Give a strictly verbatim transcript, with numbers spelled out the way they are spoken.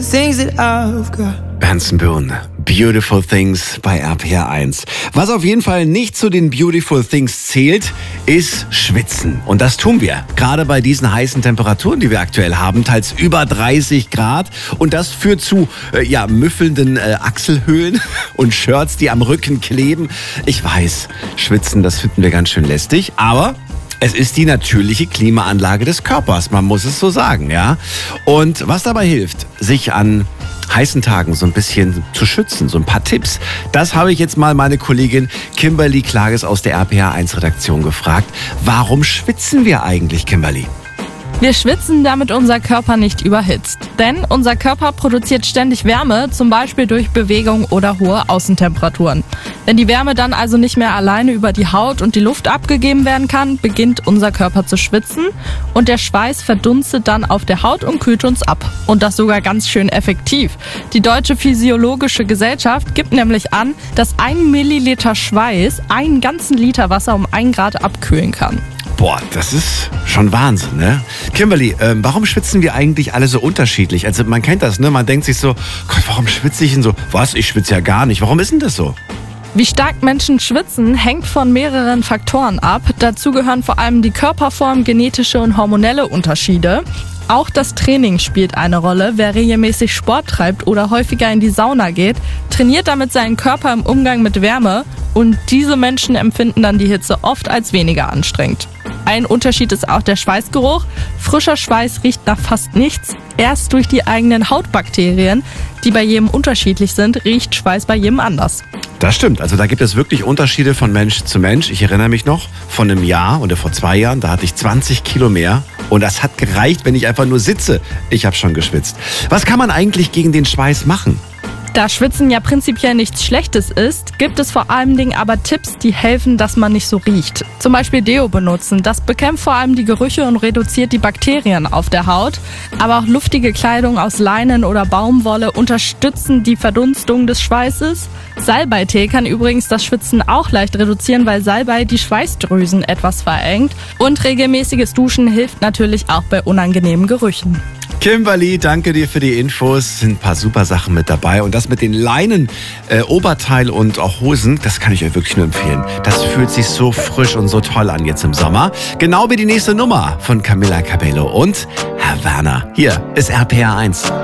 things that I've got. Benson Boone, Beautiful Things bei R P R eins. Was auf jeden Fall nicht zu den Beautiful Things zählt, ist Schwitzen. Und das tun wir. Gerade bei diesen heißen Temperaturen, die wir aktuell haben, teils über dreißig Grad. Und das führt zu äh, ja, müffelnden äh, Achselhöhlen und Shirts, die am Rücken kleben. Ich weiß, Schwitzen, das finden wir ganz schön lästig. Aber es ist die natürliche Klimaanlage des Körpers, man muss es so sagen, ja. Und was dabei hilft, sich an heißen Tagen so ein bisschen zu schützen, so ein paar Tipps, das habe ich jetzt mal meine Kollegin Kimberly Klages aus der R P R eins Redaktion gefragt. Warum schwitzen wir eigentlich, Kimberly? Wir schwitzen, damit unser Körper nicht überhitzt. Denn unser Körper produziert ständig Wärme, zum Beispiel durch Bewegung oder hohe Außentemperaturen. Wenn die Wärme dann also nicht mehr alleine über die Haut und die Luft abgegeben werden kann, beginnt unser Körper zu schwitzen und der Schweiß verdunstet dann auf der Haut und kühlt uns ab. Und das sogar ganz schön effektiv. Die Deutsche Physiologische Gesellschaft gibt nämlich an, dass ein Milliliter Schweiß einen ganzen Liter Wasser um ein Grad abkühlen kann. Boah, das ist schon Wahnsinn, ne? Kimberly, äh, warum schwitzen wir eigentlich alle so unterschiedlich? Also man kennt das, ne? Man denkt sich so, Gott, warum schwitze ich denn so? Was, ich schwitze ja gar nicht. Warum ist denn das so? Wie stark Menschen schwitzen, hängt von mehreren Faktoren ab. Dazu gehören vor allem die Körperform, genetische und hormonelle Unterschiede. Auch das Training spielt eine Rolle. Wer regelmäßig Sport treibt oder häufiger in die Sauna geht, trainiert damit seinen Körper im Umgang mit Wärme und diese Menschen empfinden dann die Hitze oft als weniger anstrengend. Ein Unterschied ist auch der Schweißgeruch. Frischer Schweiß riecht nach fast nichts. Erst durch die eigenen Hautbakterien, die bei jedem unterschiedlich sind, riecht Schweiß bei jedem anders. Das stimmt. Also da gibt es wirklich Unterschiede von Mensch zu Mensch. Ich erinnere mich noch von einem Jahr oder vor zwei Jahren, da hatte ich zwanzig Kilo mehr. Und das hat gereicht, wenn ich einfach nur sitze. Ich habe schon geschwitzt. Was kann man eigentlich gegen den Schweiß machen? Da Schwitzen ja prinzipiell nichts Schlechtes ist, gibt es vor allen Dingen aber Tipps, die helfen, dass man nicht so riecht. Zum Beispiel Deo benutzen. Das bekämpft vor allem die Gerüche und reduziert die Bakterien auf der Haut. Aber auch luftige Kleidung aus Leinen oder Baumwolle unterstützen die Verdunstung des Schweißes. Salbeitee kann übrigens das Schwitzen auch leicht reduzieren, weil Salbei die Schweißdrüsen etwas verengt. Und regelmäßiges Duschen hilft natürlich auch bei unangenehmen Gerüchen. Kimberly, danke dir für die Infos. Sind ein paar super Sachen mit dabei. Und das mit den Leinen, äh, Oberteil und auch Hosen, das kann ich euch wirklich nur empfehlen. Das fühlt sich so frisch und so toll an jetzt im Sommer. Genau wie die nächste Nummer von Camila Cabello und Herr Werner. Hier ist R P R eins.